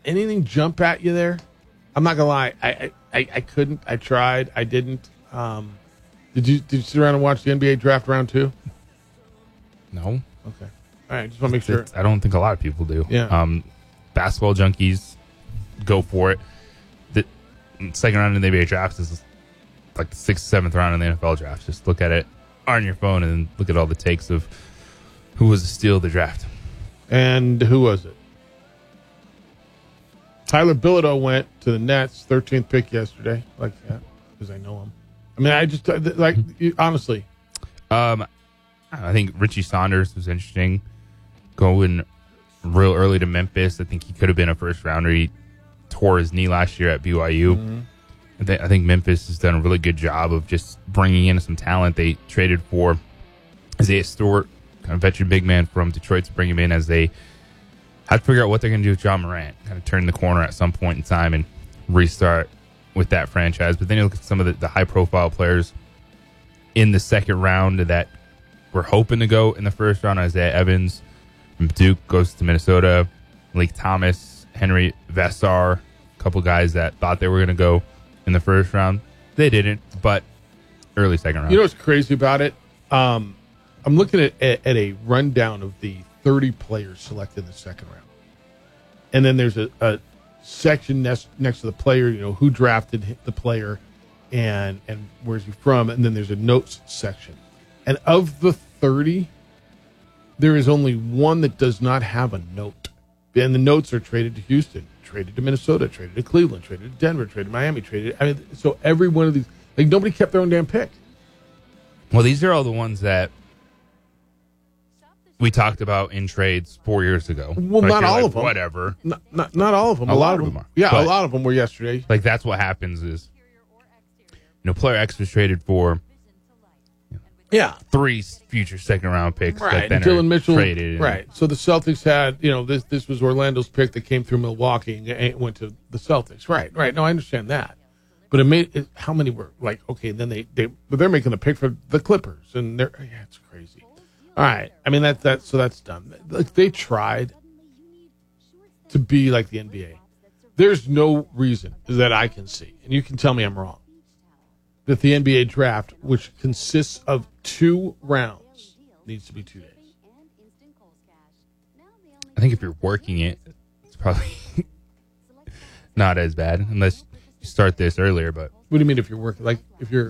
anything jump at you there? I'm not gonna lie. I couldn't. I tried. I didn't. Did you sit around and watch the NBA draft round 2? No. Okay. All right. Just want to make sure. I don't think a lot of people do. Yeah. Basketball junkies go for it. The second round in the NBA draft is like the 6th, 7th round in the NFL draft. Just look at it on your phone and look at all the takes of who was the steal of the draft. And who was it? Tyler Bilodeau went to the Nets, 13th pick yesterday. Like that, because I know him. I mean, I just, like, honestly. I think Richie Saunders was interesting. Going real early to Memphis. I think he could have been a first rounder. He tore his knee last year at BYU. Mm-hmm. I think Memphis has done a really good job of just bringing in some talent. They traded for Isaiah Stewart, kind of veteran big man from Detroit, to bring him in as they had to figure out what they're going to do with John Morant. Kind of turn the corner at some point in time and restart with that franchise. But then you look at some of the high-profile players in the second round that were hoping to go in the first round. Isaiah Evans from Duke goes to Minnesota. Malik Thomas, Henry Vassar, a couple guys that thought they were going to go in the first round. They didn't, but early second round. You know what's crazy about it? I'm looking at a rundown of the 30 players selected in the second round. And then there's a section next to the player, who drafted the player and where's he from, and then there's a notes section. And of the 30, there is only one that does not have a note. And the notes are traded to Houston, traded to Minnesota, traded to Cleveland, traded to Denver, traded to Miami, so every one of these, like, nobody kept their own damn pick. Well, these are all the ones that we talked about in trades 4 years ago. Well, not all of them. Whatever. Not all of them. A lot of them are. Yeah, but a lot of them were yesterday. Like, that's what happens is, player X was traded for 3 future second-round picks. Right. That then Dylan Mitchell. Traded. Right. So the Celtics had, this was Orlando's pick that came through Milwaukee and went to the Celtics. Right. No, I understand that. But how many were like, okay, then they're making a pick for the Clippers, and it's crazy. All right. I mean, so that's done. Like, they tried to be like the NBA. There's no reason that I can see, and you can tell me I'm wrong, that the NBA draft, which consists of 2 rounds, needs to be 2 days. I think if you're working it, it's probably not as bad, unless you start this earlier. But what do you mean if you're working? Like, if you're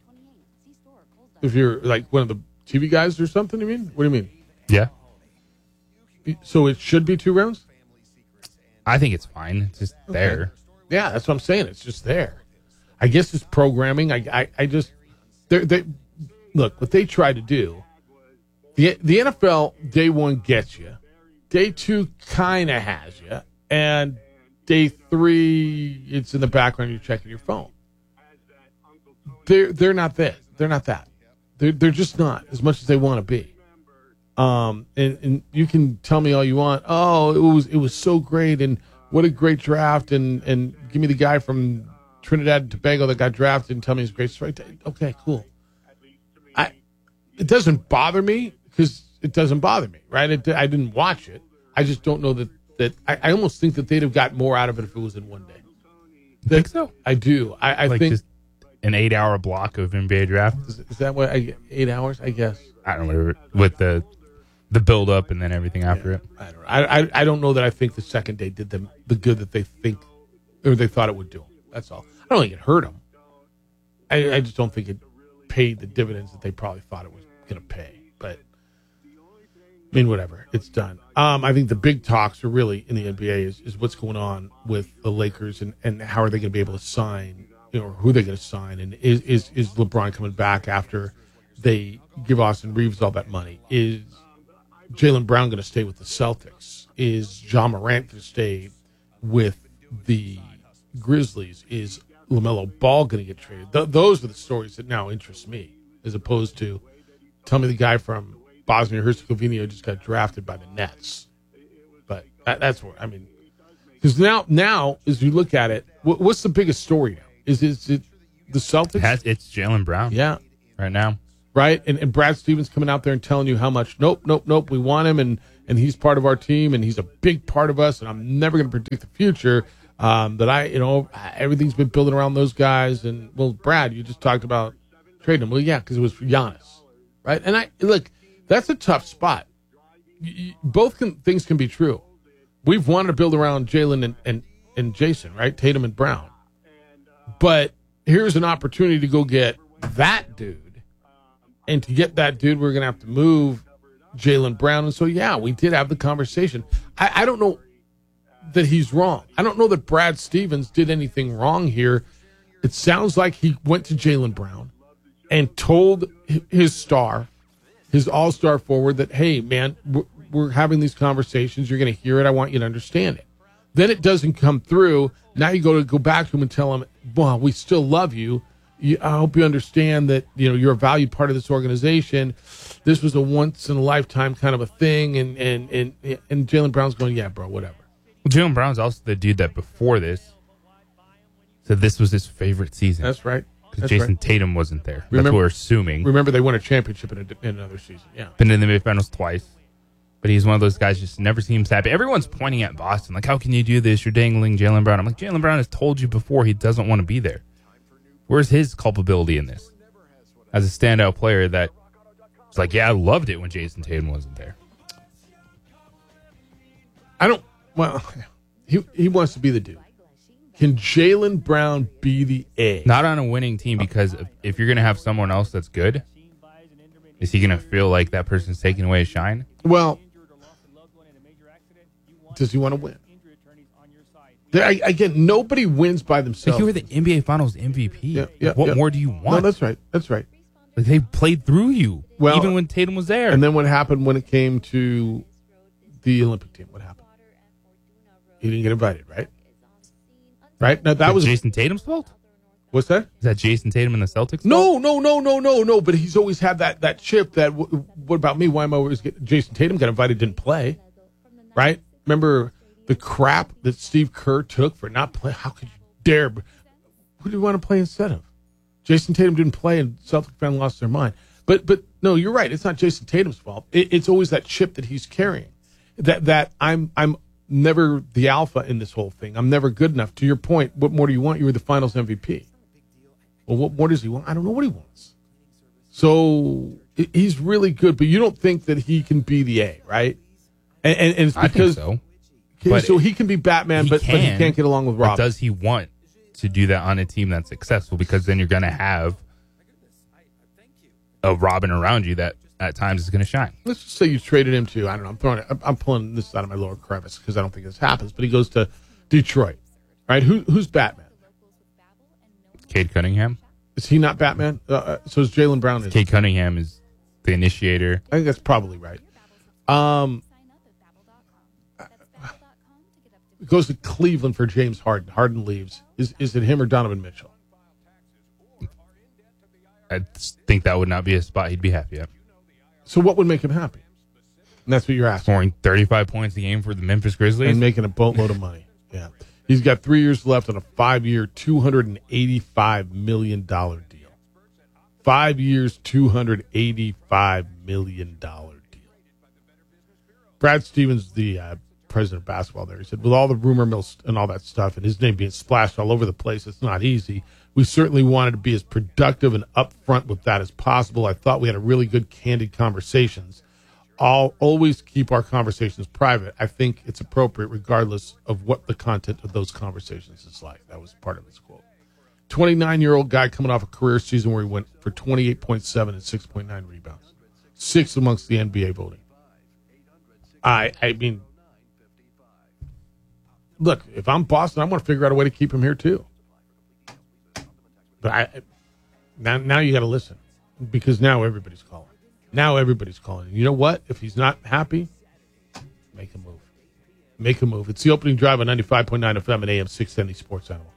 like one of the TV guys or something, you mean? What do you mean? Yeah. So it should be 2 rounds? I think it's fine. It's just there. Yeah, that's what I'm saying. It's just there. I guess it's programming. I just they look what they try to do. The NFL day 1 gets you, day 2 kind of has you, and day 3 it's in the background. You're checking your phone. They're not that. They're not that. They're just not as much as they want to be. And you can tell me all you want. Oh, it was so great, and what a great draft, and give me the guy from Trinidad and Tobago that got drafted and tell me his great story. Okay, cool. It doesn't bother me because it doesn't bother me, right? I didn't watch it. I just don't know that I almost think that they'd have got more out of it if it was in one day. You think so? I do. I like think just an 8-hour block of NBA draft. Is that what 8 hours? I guess. I don't know, with the build up and then everything after it. I don't know that I think the second day did them the good that they think or they thought it would do them. That's all. I don't think it hurt them. I just don't think it paid the dividends that they probably thought it was going to pay. But I mean, whatever. It's done. I think the big talks are really in the NBA is what's going on with the Lakers and how are they going to be able to sign, or who they're going to sign, and is LeBron coming back after they give Austin Reeves all that money? Is Jaylen Brown going to stay with the Celtics? Is John Morant going to stay with the Grizzlies? Is LaMelo Ball going to get traded? Those are the stories that now interest me, as opposed to tell me the guy from Bosnia-Herzegovina just got drafted by the Nets. But that's what I mean. Because now, as you look at it, what's the biggest story now? Is it the Celtics? It's Jaylen Brown. Yeah, right now. Right, and Brad Stevens coming out there and telling you how much. Nope. We want him, and he's part of our team, and he's a big part of us, and I'm never going to predict the future. Everything's been building around those guys. And, well, Brad, you just talked about trading him. Well, yeah, because it was for Giannis, right? And look, that's a tough spot. Things can be true. We've wanted to build around Jalen and Jason, right? Tatum and Brown. But here's an opportunity to go get that dude. And to get that dude, we're going to have to move Jaylen Brown. And so, yeah, we did have the conversation. I don't know that he's wrong. I don't know that Brad Stevens did anything wrong here. It sounds like he went to Jaylen Brown and told his all-star forward that, hey, man, we're having these conversations. You're going to hear it. I want you to understand it. Then it doesn't come through. Now you go back to him and tell him, well, we still love you. I hope you understand that you're a valued part of this organization. This was a once-in-a-lifetime kind of a thing. And Jaylen Brown's going, yeah, bro, whatever. Well, Jaylen Brown's also the dude that before this said this was his favorite season. That's right. Because Jason Tatum wasn't there. That's what we're assuming. Remember, they won a championship in another season. Yeah, been in the mid-finals twice. But he's one of those guys just never seems happy. Everyone's pointing at Boston. Like, how can you do this? You're dangling Jaylen Brown. I'm like, Jaylen Brown has told you before he doesn't want to be there. Where's his culpability in this? As a standout player that was like, yeah, I loved it when Jason Tatum wasn't there. He wants to be the dude. Can Jaylen Brown be the A? Not on a winning team, because if you're going to have someone else that's good, is he going to feel like that person's taking away his shine? Well, does he want to win? Again, nobody wins by themselves. Like, you were the NBA Finals MVP. What more do you want? No, that's right. That's right. Like, they played through you, even when Tatum was there. And then what happened when it came to the Olympic team? What happened? He didn't get invited, right? Right? Now, that was Jason Tatum's fault? What's that? Is that Jason Tatum and the Celtics? No. But he's always had that chip that, what about me? Why am I always getting... Jason Tatum got invited, didn't play. Right? Remember the crap that Steve Kerr took for not playing? How could you dare? Who do you want to play instead of? Jason Tatum didn't play, and Celtic fans lost their mind. But no, you're right. It's not Jason Tatum's fault. It's always that chip that he's carrying. That I'm never the alpha in this whole thing. I'm never good enough. To your point, what more do you want? You were the Finals MVP. Well, what more does he want? I don't know what he wants. So he's really good, but you don't think that he can be the A, right? And it's because I think so he can be Batman, but he can't get along with Robin. But does he want to do that on a team that's successful? Because then you're going to have a Robin around you that at times is going to shine. Let's just say you traded him to, I don't know, I'm pulling this out of my lower crevice because I don't think this happens, but he goes to Detroit, right? Who's Batman? Cade Cunningham. Is he not Batman? So is Jaylen Brown. Cade Cunningham is the initiator. I think that's probably right. Goes to Cleveland for James Harden. Harden leaves. Is it him or Donovan Mitchell? I think that would not be a spot he'd be happy at. So what would make him happy? And that's what you're asking. Scoring 35 points a game for the Memphis Grizzlies. And making a boatload of money. Yeah. He's got 3 years left on a 5-year, $285 million deal. 5 years, $285 million deal. Brad Stevens, the president of basketball there, he said, with all the rumor mills and all that stuff and his name being splashed all over the place, it's not easy. We certainly wanted to be as productive and upfront with that as possible. I thought we had a really good, candid conversations. I'll always keep our conversations private. I think it's appropriate regardless of what the content of those conversations is like. That was part of his quote. 29-year-old guy coming off a career season where he went for 28.7 and 6.9 rebounds. 6th amongst the NBA voting. I mean, look, if I'm Boston, I want to figure out a way to keep him here too. But now you got to listen, because now everybody's calling. Now everybody's calling. And you know what? If he's not happy, make a move. Make a move. It's the opening drive on 95.9 FM and AM 670 Sports Animal.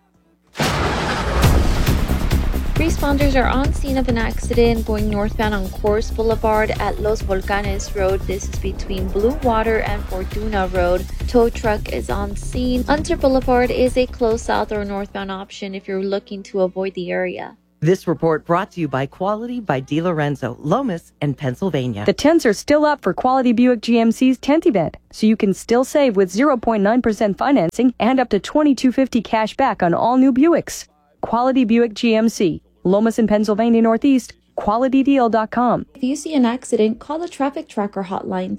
Responders are on scene of an accident going northbound on Coors Boulevard at Los Volcanes Road. This is between Blue Water and Fortuna Road. Tow truck is on scene. Hunter Boulevard is a closed south or northbound option if you're looking to avoid the area. This report brought to you by Quality by DiLorenzo, Lomas, and Pennsylvania. The 10s are still up for Quality Buick GMC's 10th event, so you can still save with 0.9% financing and up to $2,250 cash back on all new Buicks. Quality Buick GMC, Lomas in Pennsylvania Northeast, QualityDeal.com. If you see an accident, call the Traffic Tracker hotline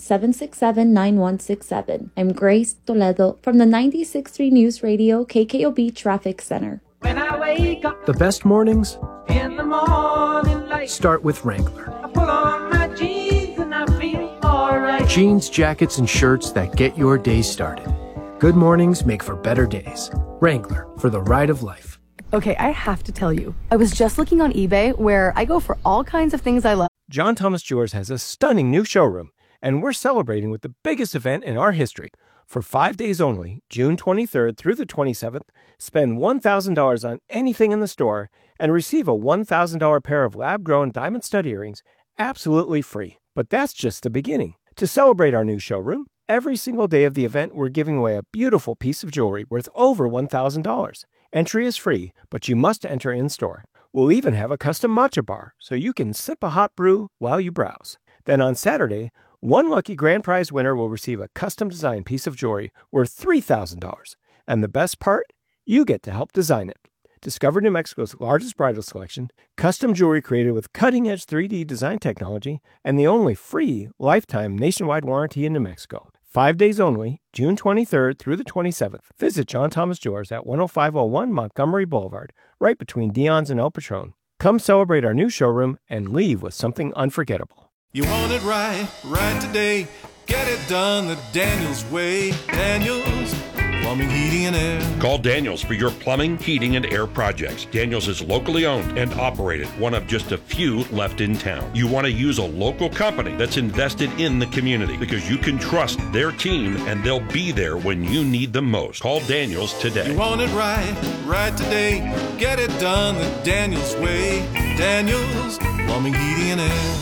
767-9167. I'm Grace Toledo from the 96.3 News Radio KKOB Traffic Center. When I wake up, the best mornings in the morning light, start with Wrangler. I pull on my jeans and I feel alright. Jeans, jackets, and shirts that get your day started. Good mornings make for better days. Wrangler, for the ride of life. Okay, I have to tell you, I was just looking on eBay where I go for all kinds of things I love. John Thomas Jewelers has a stunning new showroom, and we're celebrating with the biggest event in our history. For 5 days only, June 23rd through the 27th, spend $1,000 on anything in the store and receive a $1,000 pair of lab-grown diamond stud earrings absolutely free. But that's just the beginning. To celebrate our new showroom, every single day of the event, we're giving away a beautiful piece of jewelry worth over $1,000. Entry is free, but you must enter in-store. We'll even have a custom matcha bar, so you can sip a hot brew while you browse. Then on Saturday, one lucky grand prize winner will receive a custom-designed piece of jewelry worth $3,000. And the best part? You get to help design it. Discover New Mexico's largest bridal selection, custom jewelry created with cutting-edge 3D design technology, and the only free lifetime nationwide warranty in New Mexico. 5 days only, June 23rd through the 27th. Visit John Thomas Jewelers at 10501 Montgomery Boulevard, right between Dion's and El Patron. Come celebrate our new showroom and leave with something unforgettable. You want it right today. Get it done the Daniels way. Daniels Plumbing, Heating, and Air. Call Daniels for your plumbing, heating, and air projects. Daniels is locally owned and operated, one of just a few left in town. You want to use a local company that's invested in the community because you can trust their team and they'll be there when you need them most. Call Daniels today. You want it right today. Get it done the Daniels way. Daniels Plumbing, Heating, and Air.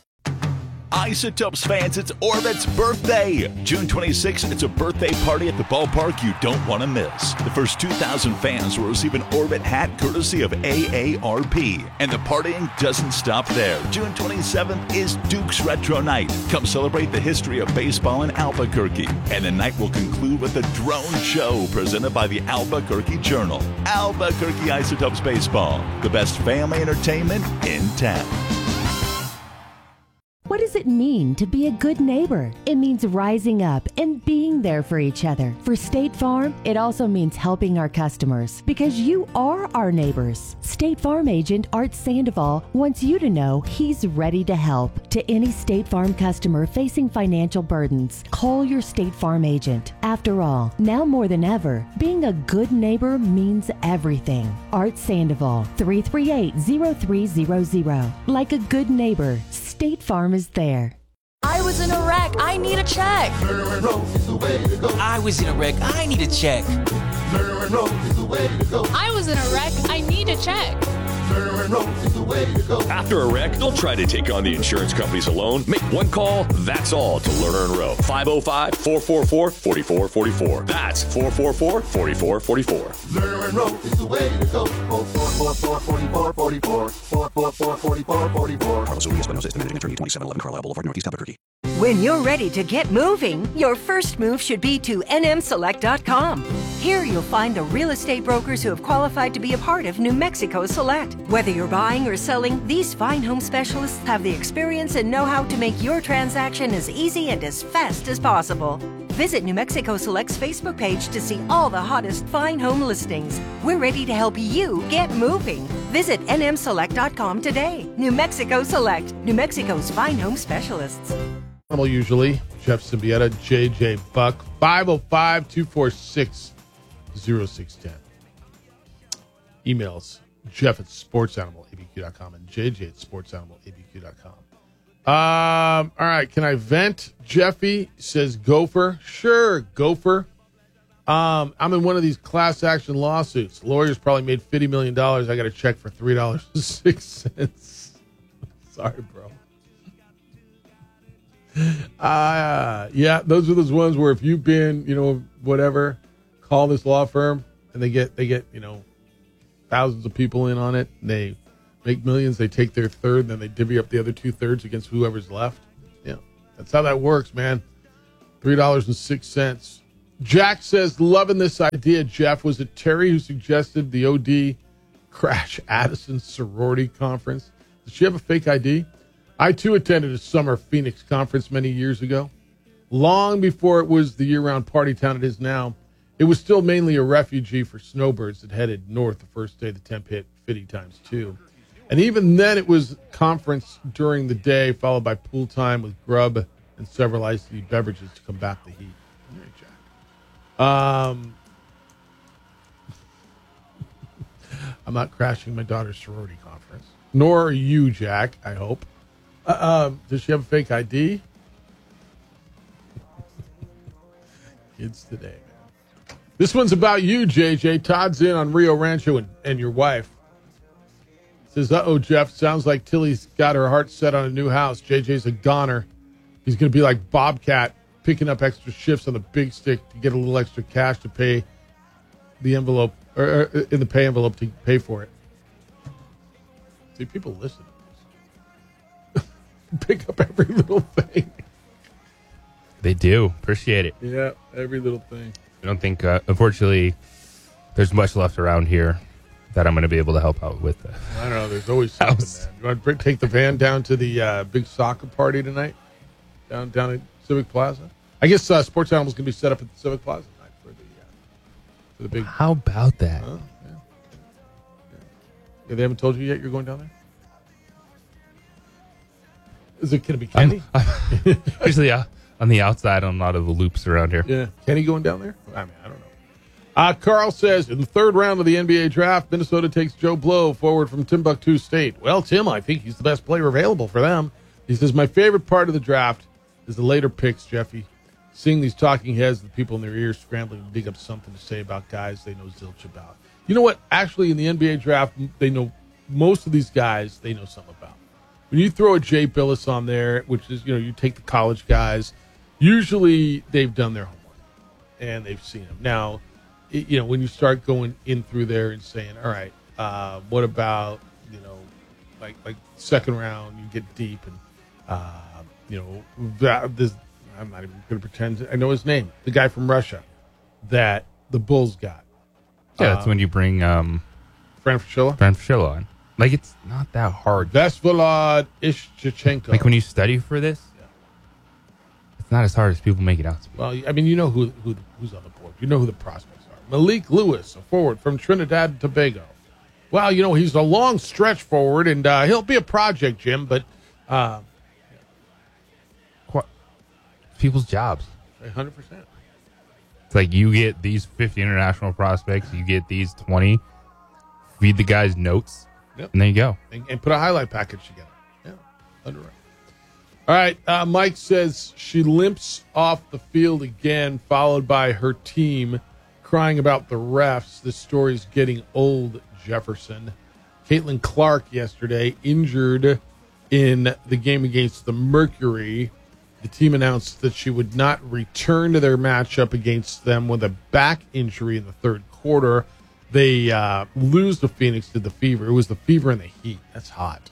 Isotopes fans, it's Orbit's birthday. June 26th, it's a birthday party at the ballpark you don't want to miss. The first 2,000 fans will receive an Orbit hat courtesy of AARP. And the partying doesn't stop there. June 27th is Duke's Retro Night. Come celebrate the history of baseball in Albuquerque. And the night will conclude with a drone show presented by the Albuquerque Journal. Albuquerque Isotopes Baseball, the best family entertainment in town. What does it mean to be a good neighbor? It means rising up and being there for each other. For State Farm, it also means helping our customers because you are our neighbors. State Farm agent Art Sandoval wants you to know he's ready to help. To any State Farm customer facing financial burdens, call your State Farm agent. After all, now more than ever, being a good neighbor means everything. Art Sandoval, 338-0300. Like a good neighbor, State Farm is there. I was in a wreck. I need a check. I was in a wreck. I need a check. I was in a wreck. I need a check. After a wreck, don't try to take on the insurance companies alone. Make one call, that's all, to Lerner and Rowe. 505-444-4444. That's 444-4444. Lerner and Rowe is the way to go. 444-4444. 444-4444. Carlos Urias, Espinosa, estimated attorney, 2711 Carlisle Boulevard, Northeast Albuquerque. When you're ready to get moving, your first move should be to nmselect.com. Here you'll find the real estate brokers who have qualified to be a part of New Mexico Select. Whether you're buying or selling, these fine home specialists have the experience and know-how to make your transaction as easy and as fast as possible. Visit New Mexico Select's Facebook page to see all the hottest fine home listings. We're ready to help you get moving. Visit nmselect.com today. New Mexico Select, New Mexico's fine home specialists. Usually, Jeff Symbieta, JJ Buck, 505-246-0610. Emails, Jeff at sportsanimalabq.com and JJ at sportsanimalabq.com. All right, can I vent? Jeffy says Gopher. Sure, Gopher. I'm in one of these class action lawsuits. Lawyers probably made $50 million. I got a check for $3.06. Sorry, bro. Yeah, those are those ones where if you've been, whatever, call this law firm and they get, thousands of people in on it and they make millions. They take their third, and then they divvy up the other 2/3 against whoever's left. Yeah, that's how that works, man. $3.06. Jack says, loving this idea, Jeff. Was it Terry who suggested the OD crash Addison sorority conference? Does she have a fake ID? I, too, attended a summer Phoenix conference many years ago. Long before it was the year-round party town it is now, it was still mainly a refugee for snowbirds that headed north the first day the temp hit 50 times 2. And even then, it was conference during the day, followed by pool time with grub and several iced tea beverages to combat the heat. All right, Jack. I'm not crashing my daughter's sorority conference. Nor are you, Jack, I hope. Does she have a fake ID? Kids today, man. This one's about you, JJ. Todd's in on Rio Rancho and your wife. Says, uh-oh, Jeff, sounds like Tilly's got her heart set on a new house. JJ's a goner. He's going to be like Bobcat, picking up extra shifts on the big stick to get a little extra cash to pay the envelope, or in the pay envelope to pay for it. See, people listen to this. Pick up every little thing. They do. Appreciate it. Yeah, every little thing. I don't think, unfortunately, there's much left around here that I'm going to be able to help out with. I don't know. There's always something, man. You want to take the van down to the big soccer party tonight? Down at Civic Plaza? I guess Sports Animals can be set up at the Civic Plaza tonight for the big... How about that? Yeah, they haven't told you yet you're going down there? Is it going to be Kenny? Usually on the outside on a lot of the loops around here. Yeah. Kenny going down there? I mean, I don't know. Carl says, in the third round of the NBA draft, Minnesota takes Joe Blow forward from Timbuktu State. Well, Tim, I think he's the best player available for them. He says, my favorite part of the draft is the later picks, Jeffy. Seeing these talking heads, the people in their ears scrambling to dig up something to say about guys they know zilch about. You know what? Actually, in the NBA draft, they know most of these guys they know something about. When you throw a Jay Billis on there, which is, you take the college guys, usually they've done their homework and they've seen them. Now, when you start going in through there and saying, all right, what about, like second round, you get deep and, this, I'm not even going to pretend I know his name. The guy from Russia that the Bulls got. Yeah, that's when you bring Fran Fraschilla on. Like, it's not that hard. Vesvolod Ishchichenko. Like, when you study for this, it's not as hard as people make it out to be. Well, I mean, you know who's on the board. You know who the prospects are. Malik Lewis, a forward from Trinidad and Tobago. Well, he's a long stretch forward, and he'll be a project, Jim, but... people's jobs. 100%. It's like you get these 50 international prospects, you get these 20, read the guy's notes, and there you go. And put a highlight package together. Yeah, under right. All right, Mike says she limps off the field again, followed by her team crying about the refs. This story's getting old, Jefferson. Caitlin Clark yesterday injured in the game against the Mercury. The team announced that she would not return to their matchup against them with a back injury in the third quarter. They lose to Phoenix to the Fever. It was the Fever and the Heat. That's hot.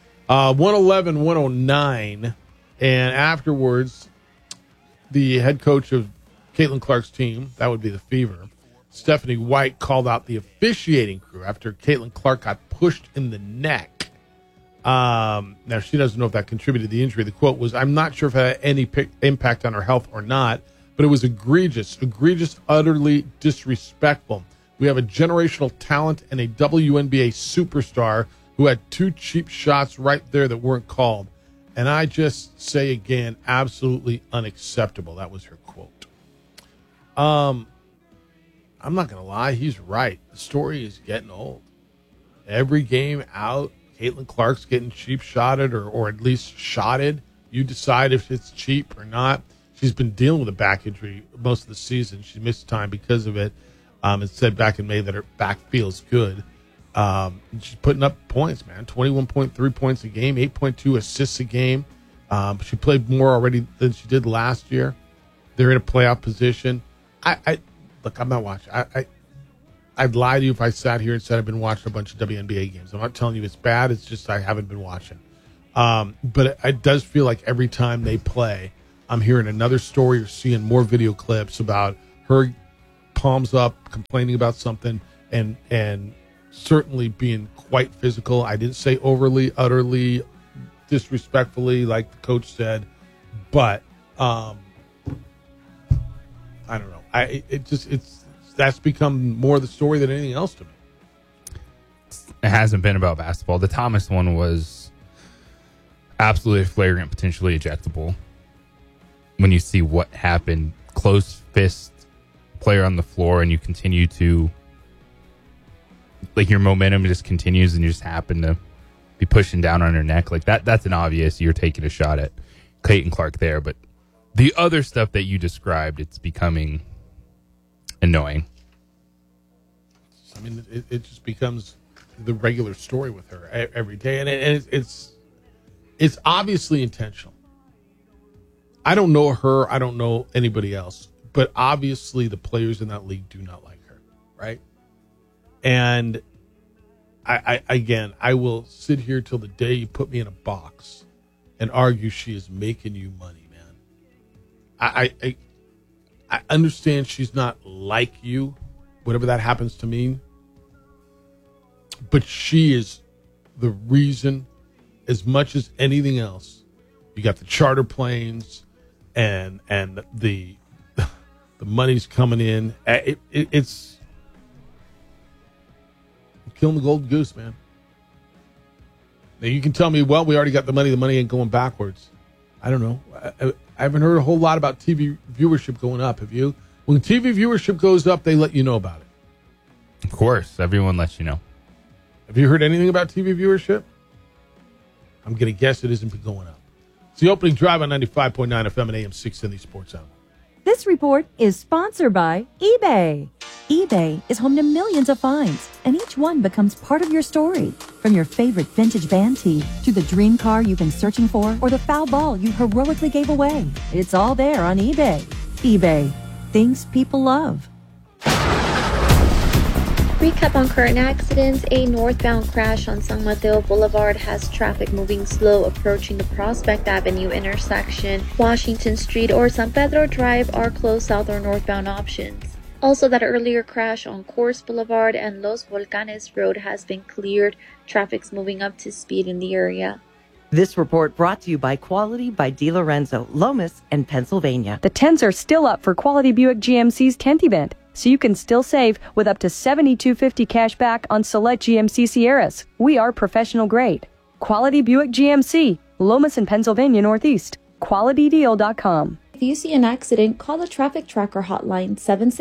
111-109. And afterwards, the head coach of Caitlin Clark's team, that would be the Fever, Stephanie White, called out the officiating crew after Caitlin Clark got pushed in the neck. Now, she doesn't know if that contributed to the injury. The quote was, I'm not sure if it had any impact on her health or not, but it was egregious, utterly disrespectful. We have a generational talent and a WNBA superstar who had two cheap shots right there that weren't called. And I just say again, absolutely unacceptable. That was her quote. I'm not going to lie. He's right. The story is getting old. Every game out, Caitlin Clark's getting cheap shotted or at least shotted. You decide if it's cheap or not. She's been dealing with a back injury most of the season. She missed time because of it. It said back in May that her back feels good. She's putting up points, man. 21.3 points a game, 8.2 assists a game. She played more already than she did last year. They're in a playoff position. Look, I'm not watching. I'd lie to you if I sat here and said I've been watching a bunch of WNBA games. I'm not telling you it's bad. It's just I haven't been watching. But it does feel like every time they play, I'm hearing another story or seeing more video clips about her palms up, complaining about something, and certainly being quite physical. I didn't say overly, utterly, disrespectfully, like the coach said, but I don't know. That's become more the story than anything else to me. It hasn't been about basketball. The Thomas one was absolutely flagrant, potentially ejectable. When you see what happened, close fist player on the floor, and you continue to, like, your momentum just continues, and you just happen to be pushing down on her neck like that. That's an obvious you're taking a shot at Clayton Clark there. But the other stuff that you described, it's becoming annoying. I mean, it just becomes the regular story with her every day, and it's obviously intentional. I don't know her. I don't know anybody else, but obviously the players in that league do not like her, right? And I will sit here till the day you put me in a box and argue she is making you money, man. I understand she's not like you, whatever that happens to mean, but she is the reason, as much as anything else. You got the charter planes and the money's coming in. It's killing the golden goose, man. Now you can tell me, well, we already got the money ain't going backwards. I don't know. I haven't heard a whole lot about TV viewership going up. Have you? When TV viewership goes up, they let you know about it. Of course, everyone lets you know. Have you heard anything about TV viewership? I'm going to guess it isn't going up. It's the opening drive on 95.9 FM and AM 670 Sports Animal. This report is sponsored by eBay. eBay is home to millions of finds, and each one becomes part of your story. From your favorite vintage band tee to the dream car you've been searching for or the foul ball you heroically gave away. It's all there on eBay. eBay. Things people love. Recap on current accidents. A northbound crash on San Mateo Boulevard has traffic moving slow approaching the Prospect Avenue intersection. Washington Street or San Pedro Drive are closed south or northbound options. Also, that earlier crash on Coors Boulevard and Los Volcanes Road has been cleared. Traffic's moving up to speed in the area. This report brought to you by Quality by DiLorenzo, Lomas, and Pennsylvania. The 10s are still up for Quality Buick GMC's 10th event, so you can still save with up to $7,250 cash back on select GMC Sierras. We are professional grade. Quality Buick GMC, Lomas and Pennsylvania Northeast. QualityDeal.com. If you see an accident, call the Traffic Tracker hotline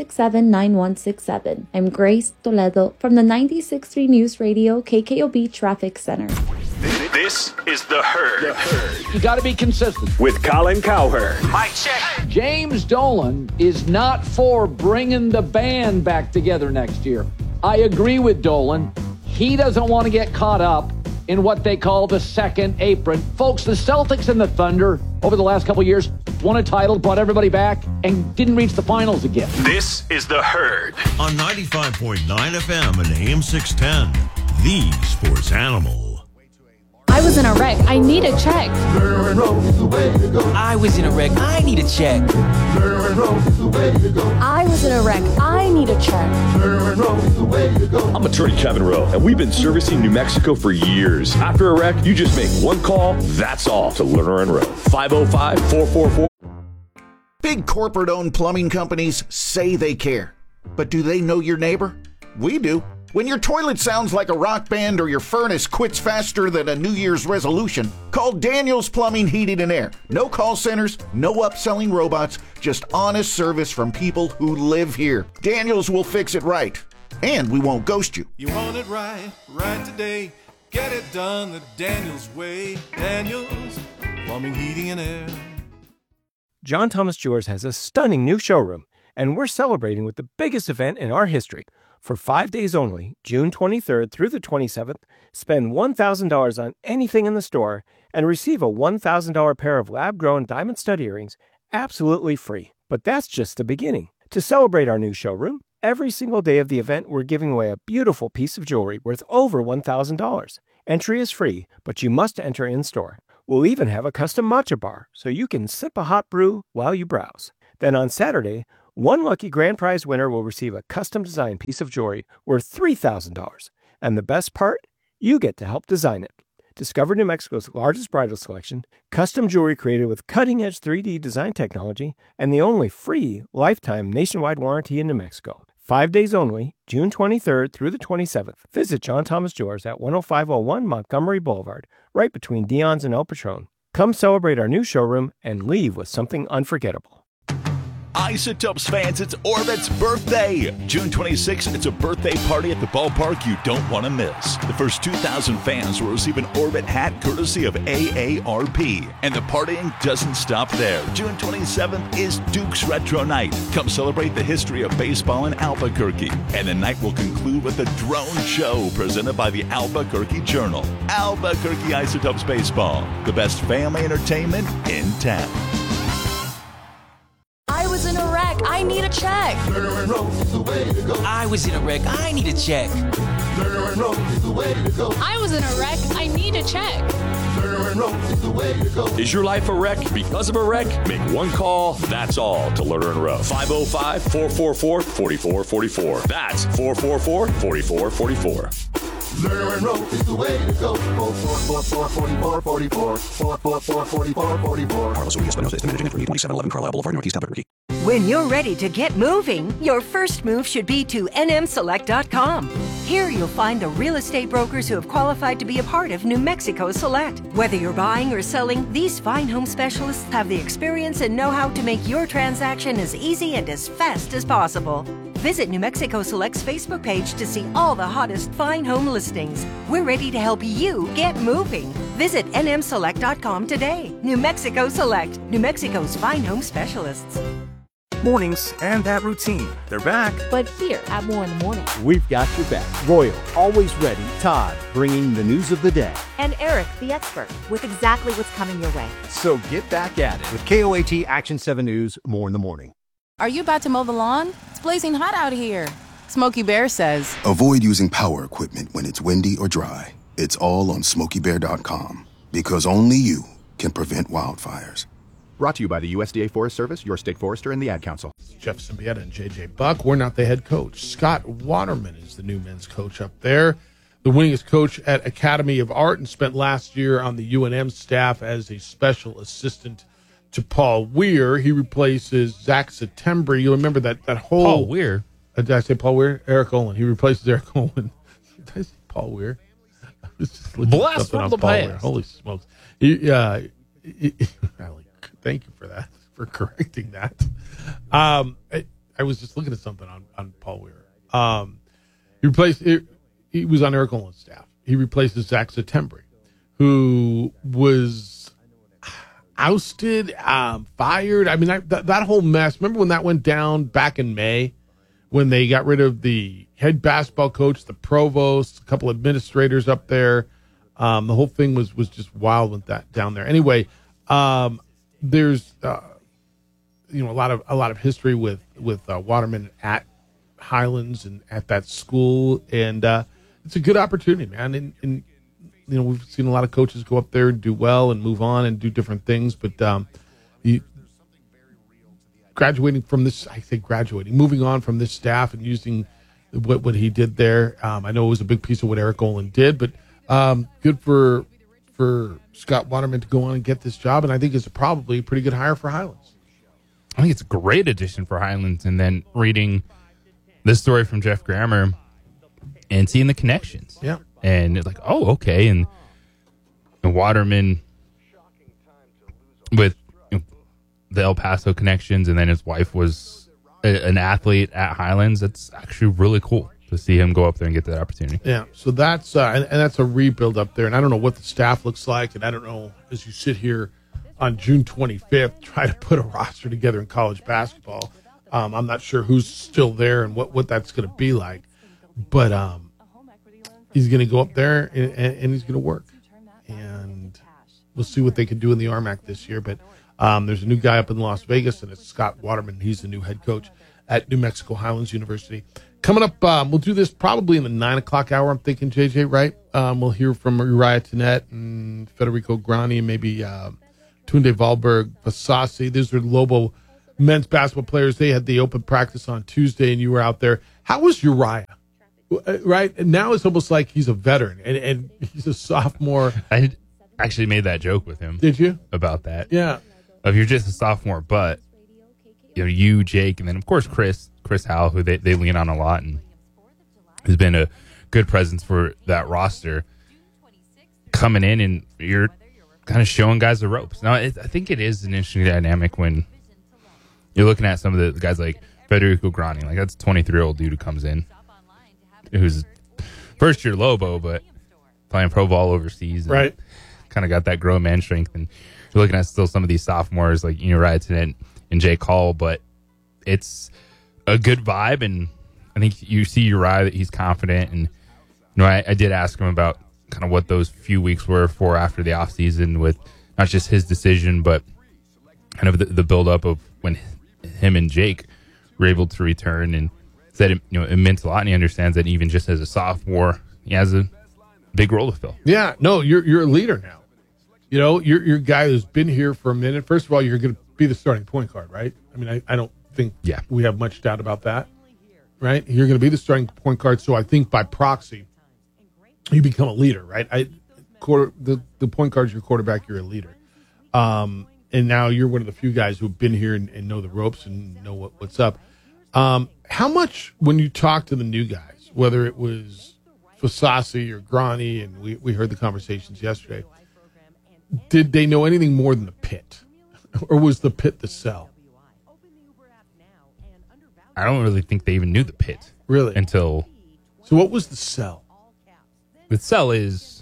767-9167. I'm Grace Toledo from the 96.3 News Radio KKOB Traffic Center. This is The Herd. You got to be consistent. With Colin Cowherd. Mic check. James Dolan is not for bringing the band back together next year. I agree with Dolan. He doesn't want to get caught up in what they call the second apron. Folks, the Celtics and the Thunder over the last couple of years won a title, brought everybody back, and didn't reach the finals again. This is The Herd. On 95.9 FM and AM 610, the Sports Animal. I was in a wreck. I need a check. Lerner Road is the way to go. I was in a wreck. I need a check. Lerner Road is the way to go. I was in a wreck. I need a check. Lerner Road is the way to go. I'm attorney Kevin Rowe, and we've been servicing New Mexico for years. After a wreck, you just make one call, that's all, to Lerner and Rowe. 505-444. Big corporate-owned plumbing companies say they care. But do they know your neighbor? We do. When your toilet sounds like a rock band or your furnace quits faster than a New Year's resolution, call Daniels Plumbing, Heating, and Air. No call centers, no upselling robots, just honest service from people who live here. Daniels will fix it right, and we won't ghost you. You want it right today. Get it done the Daniels way. Daniels Plumbing, Heating, and Air. John Thomas Jewelers has a stunning new showroom, and we're celebrating with the biggest event in our history. For 5 days only, June 23rd through the 27th, spend $1,000 on anything in the store and receive a $1,000 pair of lab-grown diamond stud earrings absolutely free. But that's just the beginning. To celebrate our new showroom, every single day of the event, we're giving away a beautiful piece of jewelry worth over $1,000. Entry is free, but you must enter in-store. We'll even have a custom matcha bar, so you can sip a hot brew while you browse. Then on Saturday, one lucky grand prize winner will receive a custom-designed piece of jewelry worth $3,000. And the best part? You get to help design it. Discover New Mexico's largest bridal selection, custom jewelry created with cutting-edge 3D design technology, and the only free lifetime nationwide warranty in New Mexico. 5 days only, June 23rd through the 27th. Visit John Thomas Jewelers at 10501 Montgomery Boulevard, right between Dion's and El Patron. Come celebrate our new showroom and leave with something unforgettable. Isotopes fans, it's Orbit's birthday. June 26th, it's a birthday party at the ballpark you don't want to miss. The first 2,000 fans will receive an Orbit hat courtesy of AARP. And the partying doesn't stop there. June 27th is Duke's Retro Night. Come celebrate the history of baseball in Albuquerque. And the night will conclude with a drone show presented by the Albuquerque Journal. Albuquerque Isotopes Baseball, the best family entertainment in town. I was in a wreck. I need a check. Lerner and Rowe is the way to go. I was in a wreck. I need a check. Lerner and Rowe is the way to go. I was in a wreck. I need a check. Lerner and Rowe is the way to go. Is your life a wreck because of a wreck? Make one call, that's all, to Lerner and Rowe. 505-444-4444. That's 444-4444. Lerner and Rowe is the way to go. 444-4444. 444-4444. Carlos Urias, Espinosa, estimated inventory, 2711 Carlisle Boulevard, Northeast Albuquerque. When you're ready to get moving, your first move should be to nmselect.com. Here you'll find the real estate brokers who have qualified to be a part of New Mexico Select. Whether you're buying or selling, these fine home specialists have the experience and know-how to make your transaction as easy and as fast as possible. Visit New Mexico Select's Facebook page to see all the hottest fine home listings. We're ready to help you get moving. Visit nmselect.com today. New Mexico Select, New Mexico's fine home specialists. Mornings and that routine. They're back. But here at More in the Morning. We've got your back. Royal, always ready. Todd, bringing the news of the day. And Eric, the expert, with exactly what's coming your way. So get back at it with KOAT Action 7 News, More in the Morning. Are you about to mow the lawn? It's blazing hot out here. Smokey Bear says, avoid using power equipment when it's windy or dry. It's all on SmokeyBear.com. Because only you can prevent wildfires. Brought to you by the USDA Forest Service, your state forester, and the Ad Council. Jeff Symbieta and J.J. Buck. We're not the head coach. Scott Waterman is the new men's coach up there. The winningest coach at Academy of Art and spent last year on the UNM staff as a special assistant to Paul Weir. He replaces Zach Setembri. You remember that whole... Paul Weir? Did I say Paul Weir? Eric Olin. He replaces Eric Olin. Did I say Paul Weir? I was just looking Blast from the past. Holy smokes. Thank you for that, for correcting that. I was just looking at something on Paul Weir. He was on Eric Olin's staff. He replaces Zach Setembri, who was ousted, fired. I mean, that whole mess. Remember when that went down back in May, when they got rid of the head basketball coach, the provost, a couple administrators up there. The whole thing was just wild with that down there. Anyway, there's a lot of history with Waterman at Highlands and at that school, and it's a good opportunity, man. And we've seen a lot of coaches go up there and do well and move on and do different things, but moving on from this staff and using what he did there. I know it was a big piece of what Eric Olin did, but good for Scott Waterman to go on and get this job, and I think it's probably a pretty good hire for Highlands. I think it's a great addition for Highlands, and then reading this story from Jeff Grammer and seeing the connections. Yeah. And it's like, oh, okay. And Waterman with the El Paso connections, and then his wife was an athlete at Highlands. That's actually really cool to see him go up there and get that opportunity. Yeah, so that's and that's a rebuild up there, and I don't know what the staff looks like, and I don't know, as you sit here on June 25th, try to put a roster together in college basketball. I'm not sure who's still there and what that's going to be like, but he's going to go up there and he's going to work, and we'll see what they can do in the RMAC this year. But there's a new guy up in Las Vegas, and it's Scott Waterman. He's the new head coach at New Mexico Highlands University. Coming up, we'll do this probably in the 9 o'clock hour, I'm thinking, JJ, right? We'll hear from Uriah Tenet and Federico Grani and maybe Tunde Valberg, Fasasi. These are Lobo men's basketball players. They had the open practice on Tuesday, and you were out there. How was Uriah? Right? And now it's almost like he's a veteran, and he's a sophomore. I actually made that joke with him. Did you? About that. Yeah. If you're just a sophomore, but you, Jake, and then, of course, Chris Howell, who they lean on a lot and has been a good presence for that roster, coming in, and you're kind of showing guys the ropes. Now, I think it is an interesting dynamic when you're looking at some of the guys like Federico Grani. Like, that's a 23-year-old dude who comes in, who's first-year Lobo, but playing pro ball overseas. Right. Kind of got that grown man strength. And you're looking at still some of these sophomores like Uriah Tenet and Jake Hall, but it's a good vibe. And I think you see Uriah that he's confident. And I did ask him about kind of what those few weeks were for after the offseason with not just his decision, but kind of the buildup of when him and Jake were able to return, and said it meant a lot, and he understands that even just as a sophomore, he has a big role to fill. Yeah, no, you're a leader now. You're a guy who's been here for a minute. First of all, you're going to be the starting point guard, right? I mean, I don't think we have much doubt about that, right? You're going to be the starting point guard, so I think by proxy, you become a leader, right? The point guard's your quarterback, you're a leader. And now you're one of the few guys who've been here and know the ropes and know what's up. How much, when you talk to the new guys, whether it was Fasasi or Grani, and we heard the conversations yesterday, did they know anything more than the pit? Or was the pit the sell? I don't really think they even knew the pit. Really? Until... So what was the sell? The sell is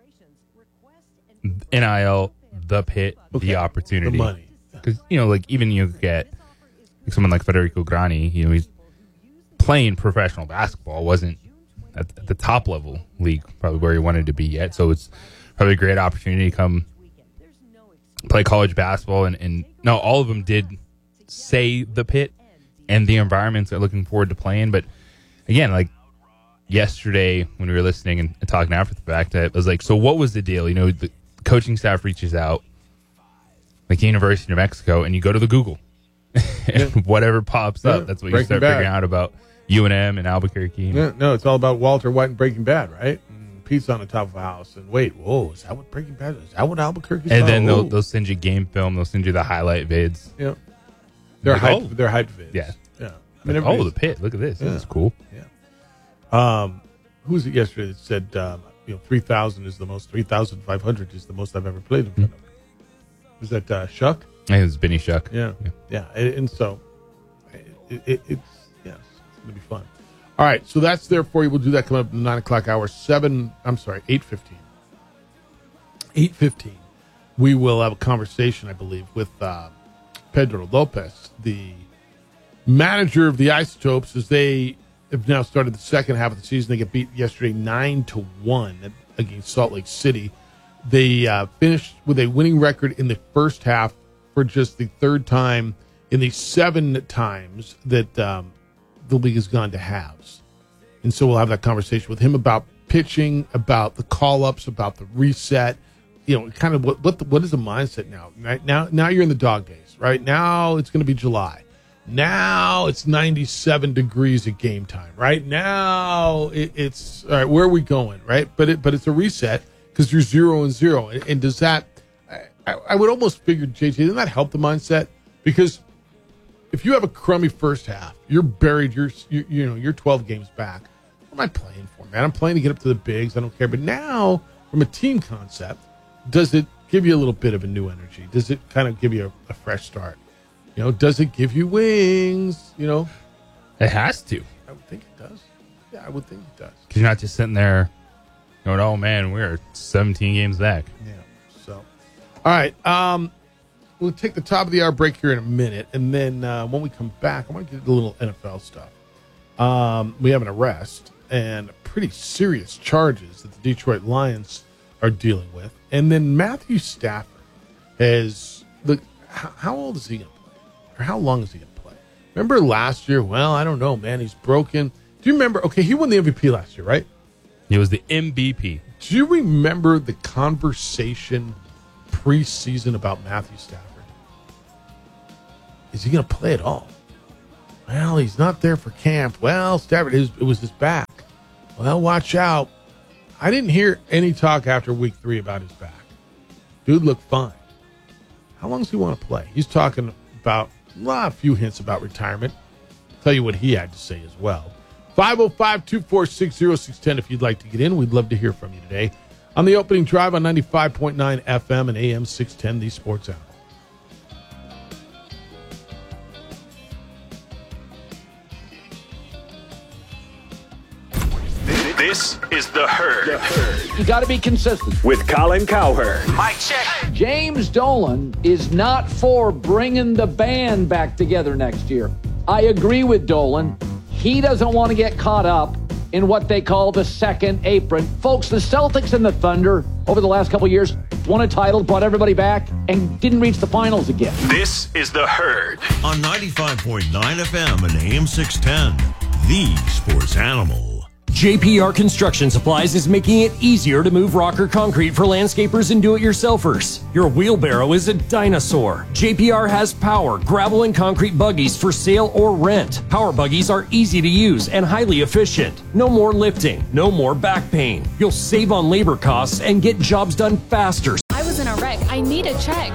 NIL, the pit, the opportunity. The money. Because, even you get someone like Federico Grani, he's playing professional basketball, wasn't at the top level league, probably where he wanted to be yet. So it's probably a great opportunity to come play college basketball. And no, all of them did say the pit and the environments they're looking forward to playing. But again, like yesterday when we were listening and talking after the fact, I was like, so what was the deal? The coaching staff reaches out, like the University of New Mexico, and you go to the Google. And whatever pops up, that's what you start figuring out about UNM and Albuquerque. Yeah, no, it's all about Walter White and Breaking Bad, right? And Pete's on the top of a house. And wait, whoa, is that what Breaking Bad is? Is that what Albuquerque's And about? then they'll send you game film. They'll send you the highlight vids. Yeah. They're hyped vids. Yeah. Yeah. I mean, the pit. Look at this. Yeah. This is cool. Yeah. Who was it yesterday that said, 3,000 is the most, 3,500 is the most I've ever played in front of? Was that Shuck? I think it was Benny Shuck. Yeah. And so it's going to be fun. All right, so that's there for you. We'll do that coming up in the 9 o'clock hour. 8:15. 8:15. We will have a conversation, I believe, with Pedro Lopez, the manager of the Isotopes, as they have now started the second half of the season. They get beat yesterday 9-1 against Salt Lake City. They finished with a winning record in the first half for just the third time in the 7 times that the league has gone to halves. And so we'll have that conversation with him about pitching, about the call-ups, about the reset, kind of what is the mindset now? Right now you're in the dog days, right? Now it's going to be July. Now it's 97 degrees at game time, right? Now it's all right, where are we going, right? But it's a reset because you're 0-0. And does that, I would almost figure, JJ, doesn't that help the mindset? Because if you have a crummy first half, you're buried, you're 12 games back. What am I playing for, man? I'm playing to get up to the bigs. I don't care. But now, from a team concept, does it give you a little bit of a new energy? Does it kind of give you a fresh start? Does it give you wings? It has to. I would think it does. Yeah, I would think it does. Because you're not just sitting there going, oh, man, we're 17 games back. Yeah. So, all right. We'll take the top of the hour break here in a minute. And then when we come back, I want to get a little NFL stuff. We have an arrest and pretty serious charges that the Detroit Lions are dealing with. And then Matthew Stafford has, how old is he going to play? Or how long is he going to play? Remember last year? Well, I don't know, man. He's broken. Do you remember? Okay, he won the MVP last year, right? He was the MVP. Do you remember the conversation preseason about Matthew Stafford? Is he going to play at all? Well, he's not there for camp. Well, Stafford, it was his back. Well, watch out. I didn't hear any talk after week 3 about his back. Dude looked fine. How long does he want to play? He's talking about a few hints about retirement. I'll tell you what he had to say as well. 505-246-0610 if you'd like to get in. We'd love to hear from you today. On the opening drive on 95.9 FM and AM 610, the Sports Animal. This is The Herd. You got to be consistent. With Colin Cowherd. Mic check. James Dolan is not for bringing the band back together next year. I agree with Dolan. He doesn't want to get caught up in what they call the second apron. Folks, the Celtics and the Thunder over the last couple of years won a title, brought everybody back, and didn't reach the finals again. This is The Herd. On 95.9 FM and AM 610, the Sports Animal. JPR Construction Supplies is making it easier to move rock or concrete for landscapers and do-it-yourselfers. Your wheelbarrow is a dinosaur. JPR has power, gravel, and concrete buggies for sale or rent. Power buggies are easy to use and highly efficient. No more lifting, no more back pain. You'll save on labor costs and get jobs done faster. I was in a wreck. I need a check.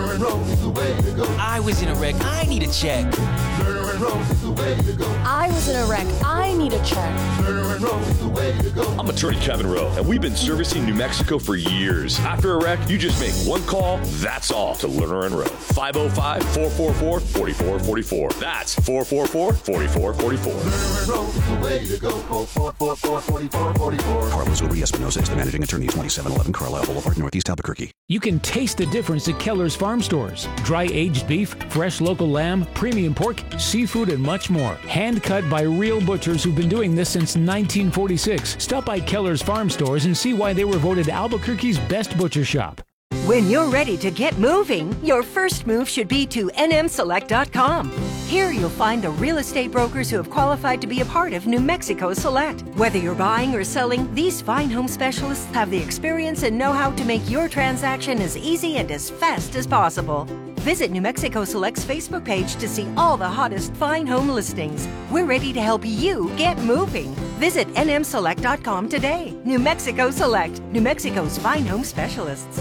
I was in a wreck. I need a check. I was in a wreck. I need a check. I'm attorney Kevin Rowe, and we've been servicing New Mexico for years. After a wreck, you just make one call, that's all, to Lerner and Rowe. 505-444-4444. That's 444-4444. Carlos Uber Espinosa is the managing attorney, 2711 Carlisle Boulevard, Northeast Albuquerque. You can taste the difference at Keller's Farm Stores. Dry aged beef, fresh local lamb, premium pork, seafood, and much more. Hand cut by real butchers who've been doing this since 1946. Stop by Keller's Farm Stores and see why they were voted Albuquerque's best butcher shop. When you're ready to get moving, your first move should be to nmselect.com. Here you'll find the real estate brokers who have qualified to be a part of New Mexico Select. Whether you're buying or selling, these fine home specialists have the experience and know-how to make your transaction as easy and as fast as possible. Visit New Mexico Select's Facebook page to see all the hottest fine home listings. We're ready to help you get moving. Visit nmselect.com today. New Mexico Select, New Mexico's fine home specialists.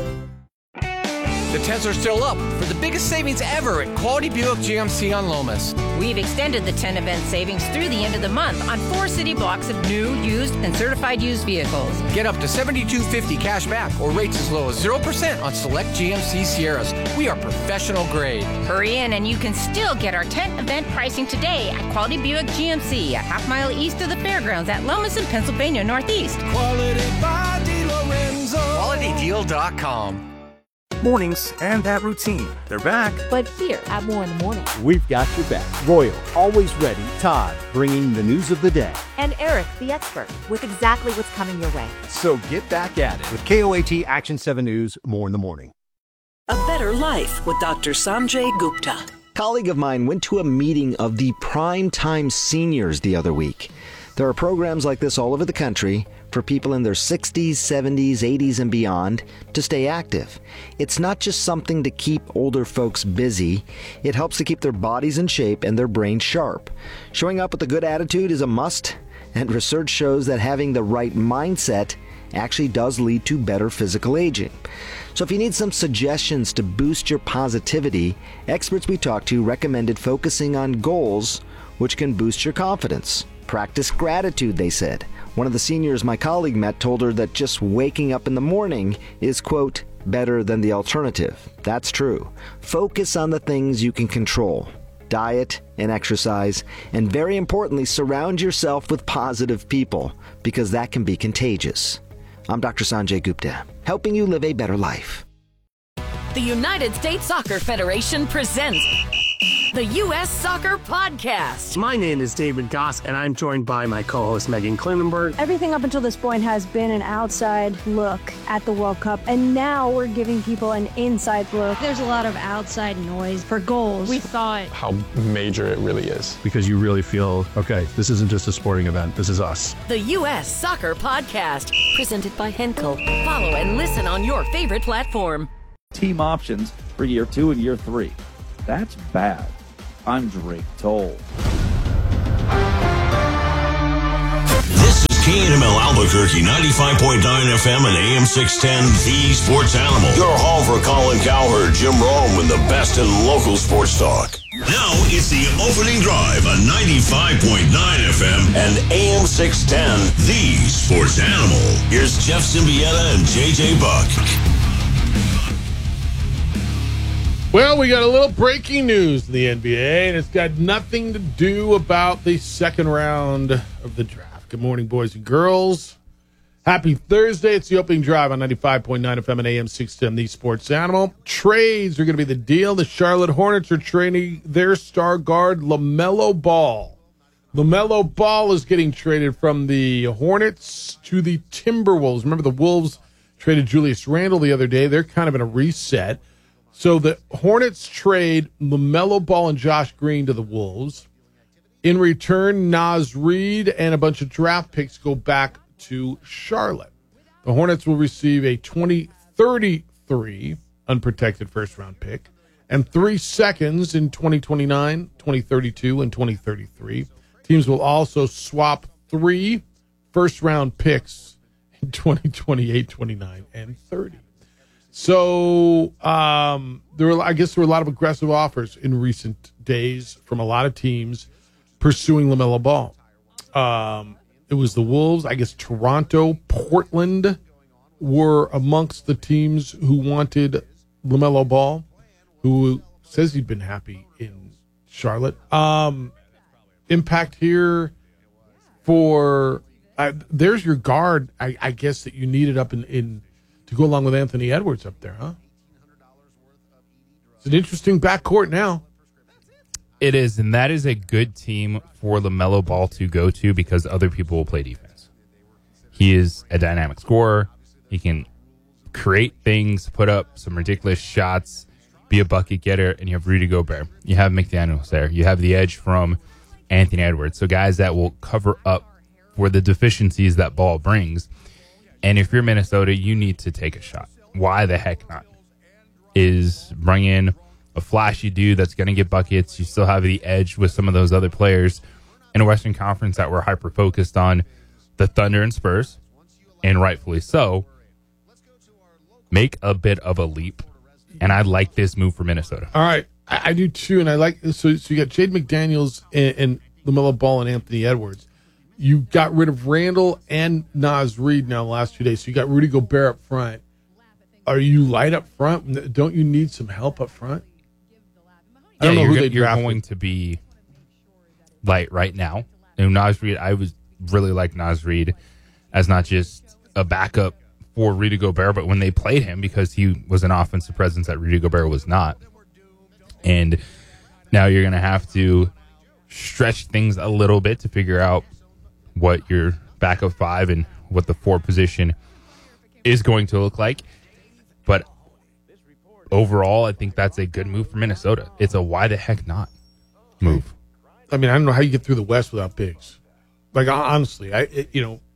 The tents are still up for the biggest savings ever at Quality Buick GMC on Lomas. We've extended the 10 event savings through the end of the month on 4 city blocks of new, used, and certified used vehicles. Get up to $7,250 cash back or rates as low as 0% on select GMC Sierras. We are professional grade. Hurry in and you can still get our tent event pricing today at Quality Buick GMC, a half-mile east of the fairgrounds at Lomas in Pennsylvania Northeast. Quality by DeLorenzo. QualityDeal.com. Mornings and that routine. They're back. But here at More in the Morning. We've got your back. Royal, always ready. Todd, bringing the news of the day. And Eric, the expert, with exactly what's coming your way. So get back at it with KOAT Action 7 News, More in the Morning. A Better Life with Dr. Sanjay Gupta. A colleague of mine went to a meeting of the Prime Time Seniors the other week. There are programs like this all over the country for people in their 60s, 70s, 80s, and beyond to stay active. It's not just something to keep older folks busy. It helps to keep their bodies in shape and their brains sharp. Showing up with a good attitude is a must, and research shows that having the right mindset actually does lead to better physical aging. So if you need some suggestions to boost your positivity, experts we talked to recommended focusing on goals which can boost your confidence. Practice gratitude, they said. One of the seniors my colleague met told her that just waking up in the morning is, quote, better than the alternative. That's true. Focus on the things you can control. Diet and exercise, and very importantly, surround yourself with positive people, because that can be contagious. I'm Dr. Sanjay Gupta, helping you live a better life. The United States Soccer Federation presents The U.S. Soccer Podcast. My name is David Goss, and I'm joined by my co-host Megan Klinenberg. Everything up until this point has been an outside look at the World Cup, and now we're giving people an inside look. There's a lot of outside noise for goals. We thought how major it really is. Because you really feel, okay, this isn't just a sporting event, this is us. The U.S. Soccer Podcast, presented by Henkel. Follow and listen on your favorite platform. Team options for year 2 and year 3. That's bad. I'm Drake Toll. This is KNML Albuquerque, 95.9 FM and AM 610, The Sports Animal. Your home for Colin Cowherd, Jim Rome, and the best in local sports talk. Now it's the opening drive on 95.9 FM and AM 610, The Sports Animal. Here's Jeff Symbieta and JJ Buck. Well, we got a little breaking news in the NBA, and it's got nothing to do about the second round of the draft. Good morning, boys and girls. Happy Thursday. It's the opening drive on 95.9 FM and AM 610, The Sports Animal. Trades are going to be the deal. The Charlotte Hornets are trading their star guard, LaMelo Ball. LaMelo Ball is getting traded from the Hornets to the Timberwolves. Remember, the Wolves traded Julius Randle the other day. They're kind of in a reset. So the Hornets trade LaMelo Ball and Josh Green to the Wolves. In return, Naz Reid and a bunch of draft picks go back to Charlotte. The Hornets will receive a 2033 unprotected first-round pick and 3 seconds in 2029, 2032, and 2033. Teams will also swap 3 first-round picks in 2028, 29, and 30. So I guess there were a lot of aggressive offers in recent days from a lot of teams pursuing LaMelo Ball. It was the Wolves, I guess Toronto, Portland were amongst the teams who wanted LaMelo Ball, who says he'd been happy in Charlotte. Impact here for there's your guard, I guess, that you needed up in to go along with Anthony Edwards up there, huh? It's an interesting backcourt now. It is, and that is a good team for LaMelo Ball to go to because other people will play defense. He is a dynamic scorer. He can create things, put up some ridiculous shots, be a bucket getter, and you have Rudy Gobert. You have McDaniels there. You have the edge from Anthony Edwards. So guys that will cover up for the deficiencies that Ball brings. And if you're Minnesota, you need to take a shot. Why the heck not? Is bring in a flashy dude that's going to get buckets. You still have the edge with some of those other players in a Western Conference that were hyper-focused on the Thunder and Spurs, and rightfully so. Make a bit of a leap, and I like this move for Minnesota. All right, I do too, and I like so you got Jade McDaniels and LaMelo Ball and Anthony Edwards. You got rid of Randall and Naz Reid now the last 2 days, so you got Rudy Gobert up front. Are you light up front? Don't you need some help up front? I don't know who they drafted. You're going to be light right now. And Naz Reid, I was really like Naz Reid as not just a backup for Rudy Gobert, but when they played him because he was an offensive presence that Rudy Gobert was not. And now you're going to have to stretch things a little bit to figure out what your backup 5 and what the 4 position is going to look like. But overall, I think that's a good move for Minnesota. It's a why the heck not move. I mean, I don't know how you get through the West without bigs. Like, honestly, if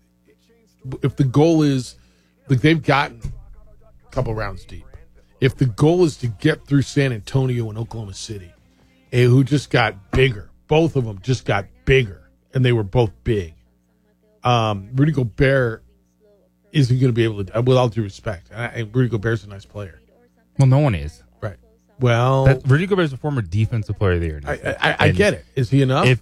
the goal is, like, they've gotten a couple rounds deep. If the goal is to get through San Antonio and Oklahoma City, who just got bigger, both of them just got bigger, and they were both big. Rudy Gobert isn't going to be able to, with all due respect, and Rudy Gobert's a nice player. Well, no one is. Right. Well, Rudy Gobert's a former defensive player of the year. I get it. Is he enough?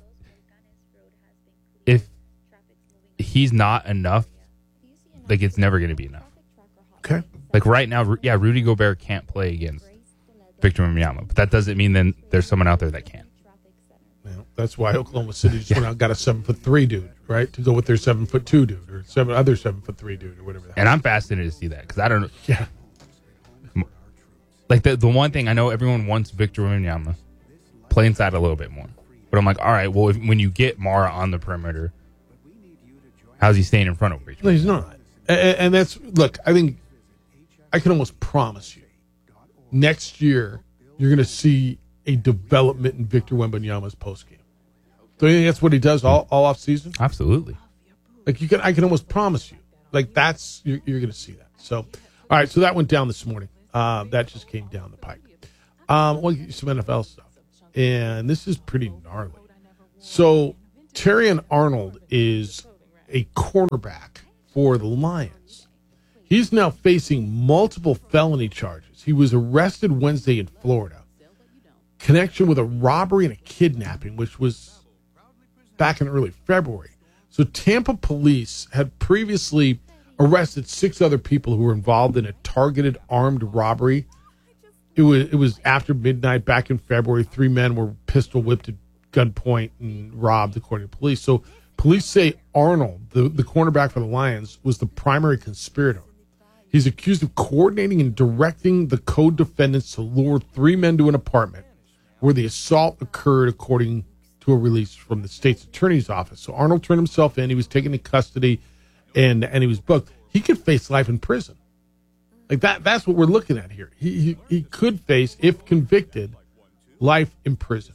If he's not enough, like, it's never going to be enough. Okay. Like right now, Rudy Gobert can't play against Victor Wembanyama, but that doesn't mean then there's someone out there that can. Well, that's why Oklahoma City just went out and got a 7'3" dude, right, to go with their 7'2" dude or 7'3" dude or whatever. And I'm fascinated to see that because I don't know. Yeah. Like the one thing I know, everyone wants Victor Wembanyama play inside a little bit more. But I'm like, all right, well, when you get Mara on the perimeter, how's he staying in front of Richmond? No, he's not. And that's, look, I think I can almost promise you next year you're going to see a development in Victor Wembanyama's postgame. Don't you think that's what he does all off season? Absolutely. Like I can almost promise you, like that's you're going to see that. So, all right, so that went down this morning. That just came down the pike. Well, some NFL stuff, and this is pretty gnarly. So, Terrion Arnold is a cornerback for the Lions. He's now facing multiple felony charges. He was arrested Wednesday in Florida, connection with a robbery and a kidnapping, which was back in early February. So Tampa police had previously arrested 6 other people who were involved in a targeted armed robbery. It was after midnight back in February. 3 men were pistol whipped at gunpoint and robbed, according to police. So police say Arnold, the cornerback for the Lions, was the primary conspirator. He's accused of coordinating and directing the co-defendants to lure 3 men to an apartment where the assault occurred, according to a release from the state's attorney's office. So Arnold turned himself in. He was taken into custody, and he was booked. He could face life in prison. Like that's what we're looking at here. He could face, if convicted, life in prison.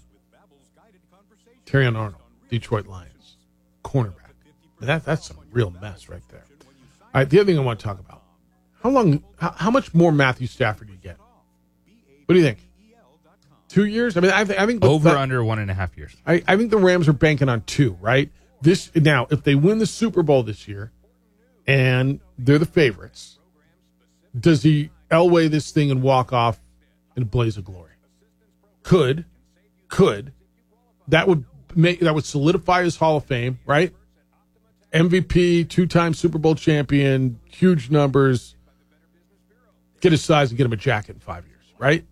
Terrion Arnold, Detroit Lions, cornerback. And that's some real mess right there. All right, the other thing I want to talk about. How much more Matthew Stafford do you get? What do you think? 2 years? I mean, I think under 1.5 years. I think the Rams are banking on 2, right? Now, if they win the Super Bowl this year and they're the favorites, does he Elway this thing and walk off in a blaze of glory? Could. That would solidify his Hall of Fame, right? MVP, 2-time Super Bowl champion, huge numbers. Get his size and get him a jacket in 5 years, right?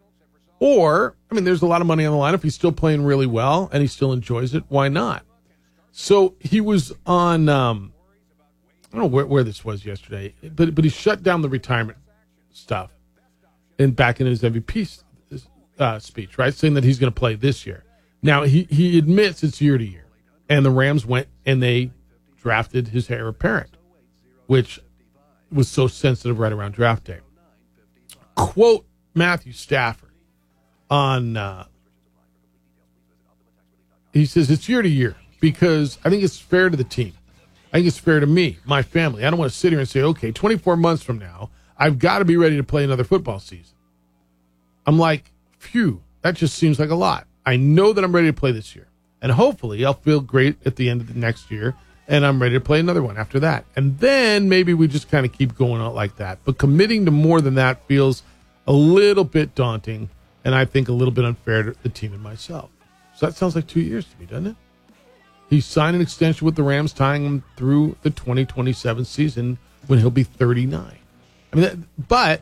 Or, I mean, there's a lot of money on the line. If he's still playing really well and he still enjoys it, why not? So he was on, I don't know where this was yesterday, but he shut down the retirement stuff and back in his MVP speech, right? Saying that he's going to play this year. Now, he admits it's year to year. And the Rams went and they drafted his heir apparent, which was so sensitive right around draft day. Quote Matthew Stafford on, he says, it's year to year because I think it's fair to the team. I think it's fair to me, my family. I don't want to sit here and say, okay, 24 months from now, I've got to be ready to play another football season. I'm like, phew, that just seems like a lot. I know that I'm ready to play this year. And hopefully I'll feel great at the end of the next year, and I'm ready to play another one after that. And then maybe we just kind of keep going out like that. But committing to more than that feels a little bit daunting, and I think a little bit unfair to the team and myself. So that sounds like 2 years to me, doesn't it? He signed an extension with the Rams, tying him through the 2027 season when he'll be 39. I mean, but.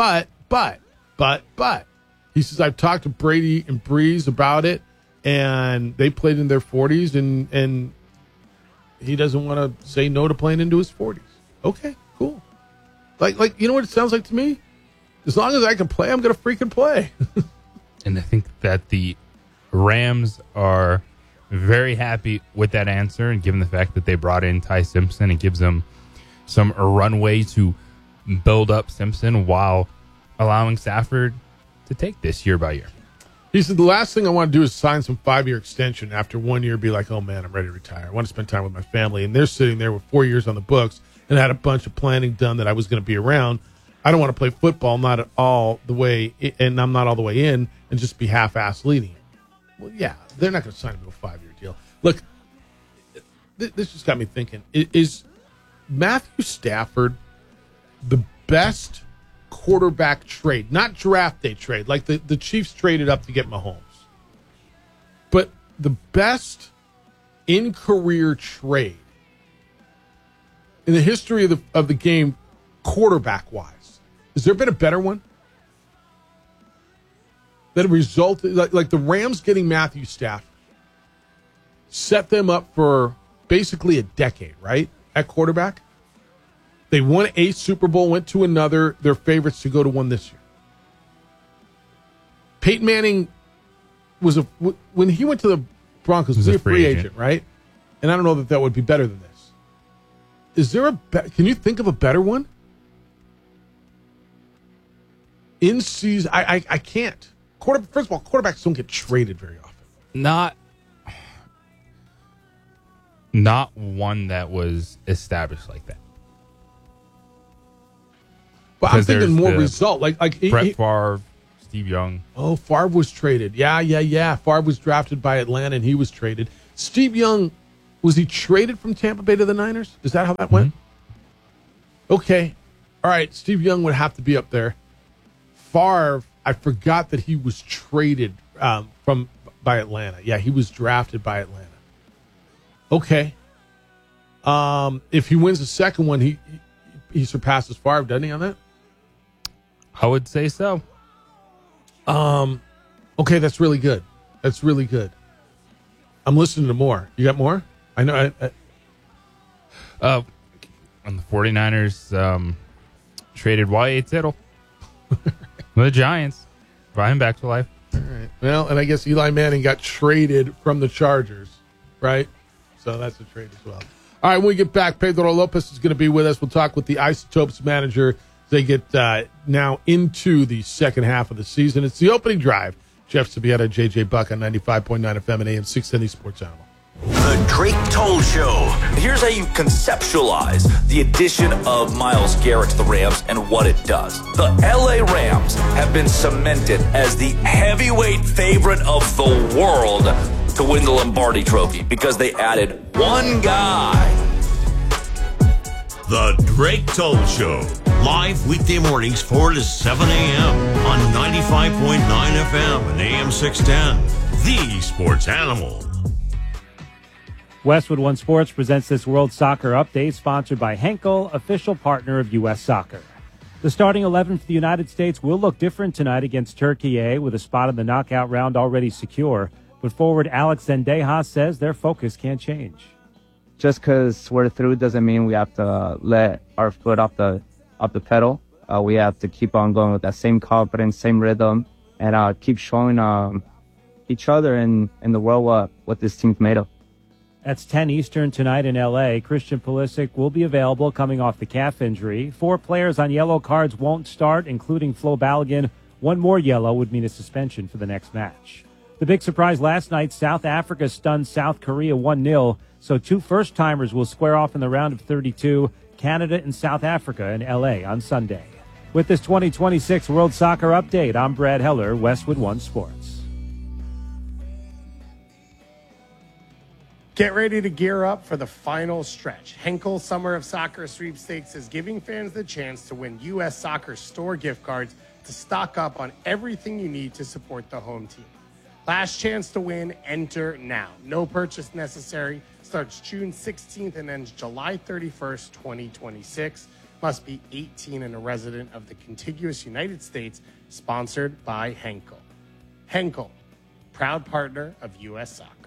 He says, I've talked to Brady and Breeze about it, and they played in their 40s, and he doesn't want to say no to playing into his 40s. Okay, cool. Like you know what it sounds like to me? As long as I can play, I'm going to freaking play. And I think that the Rams are very happy with that answer, and given the fact that they brought in Ty Simpson, it gives them some runway to build up Simpson while allowing Stafford to take this year by year. He said, the last thing I want to do is sign some 5-year extension after 1 year, be like, oh man, I'm ready to retire. I want to spend time with my family. And they're sitting there with 4 years on the books and had a bunch of planning done that I was going to be around. I don't want to play football, not all the way, and I'm not all the way in, and just be half-assed leading it. Well, yeah, they're not going to sign him to a 5-year deal. Look, this just got me thinking. Is Matthew Stafford the best quarterback trade, not draft day trade, like the Chiefs traded up to get Mahomes, but the best in-career trade in the history of the game, quarterback-wise? Has there been a better one that resulted, like the Rams getting Matthew Stafford set them up for basically a decade, right, at quarterback? They won a Super Bowl, went to another. They're favorites to go to one this year. Peyton Manning when he went to the Broncos, was he a free agent, right? And I don't know that would be better than this. Is there can you think of a better one? In season, I can't. First of all, quarterbacks don't get traded very often. Not one that was established like that. But I'm thinking more result. Like Brett Favre, Steve Young. Oh, Favre was traded. Yeah. Favre was drafted by Atlanta, and he was traded. Steve Young, was he traded from Tampa Bay to the Niners? Is that how that went? Okay. All right. Steve Young would have to be up there. Favre, I forgot that he was traded by Atlanta. Yeah, he was drafted by Atlanta. Okay. If he wins the second one, he surpasses Favre, doesn't he, on that? I would say so. Okay, that's really good. That's really good. I'm listening to more. You got more? I know. On the 49ers, traded Y.A. Tittle. The Giants. Brought him back to life. All right. Well, and I guess Eli Manning got traded from the Chargers, right? So that's a trade as well. All right, when we get back, Pedro Lopez is going to be with us. We'll talk with the Isotopes manager. They get now into the second half of the season. It's the opening drive. Jeff Sabieta, JJ Buck on 95.9 FM and AM 610 Sports Animal. The Drake Toll Show. Here's how you conceptualize the addition of Myles Garrett to the Rams and what it does. The LA Rams have been cemented as the heavyweight favorite of the world to win the Lombardi Trophy because they added one guy. The Drake Toll Show. Live weekday mornings 4 to 7 a.m. on 95.9 FM and AM 610. The Sports Animal. Westwood One Sports presents this World Soccer Update, sponsored by Henkel, official partner of U.S. Soccer. The starting 11 for the United States will look different tonight against Turkey, with a spot in the knockout round already secure. But forward Alex Zendejas says their focus can't change. Just because we're through doesn't mean we have to let our foot off the pedal. We have to keep on going with that same confidence, same rhythm, and keep showing each other and the world what this team's made of. That's 10 Eastern tonight in L.A. Christian Pulisic will be available coming off the calf injury. 4 players on yellow cards won't start, including Flo Balogun. 1 more yellow would mean a suspension for the next match. The big surprise last night, South Africa stunned South Korea 1-0, so 2 first-timers will square off in the round of 32, Canada and South Africa in L.A. on Sunday. With this 2026 World Soccer Update, I'm Brad Heller, Westwood One Sports. Get ready to gear up for the final stretch. Henkel Summer of Soccer Sweepstakes is giving fans the chance to win U.S. Soccer store gift cards to stock up on everything you need to support the home team. Last chance to win, enter now. No purchase necessary. Starts June 16th and ends July 31st, 2026. Must be 18 and a resident of the contiguous United States. Sponsored by Henkel. Henkel, proud partner of U.S. Soccer.